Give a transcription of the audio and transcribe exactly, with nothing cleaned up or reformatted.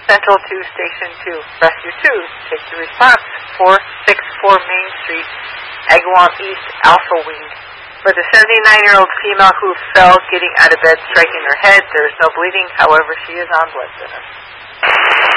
Central to Station two. Rescue two, take the response. four sixty-four Main Street, Agawam East, Alpha Wing. For the seventy-nine-year-old female who fell getting out of bed, striking her head, there is no bleeding. However, she is on blood thinner.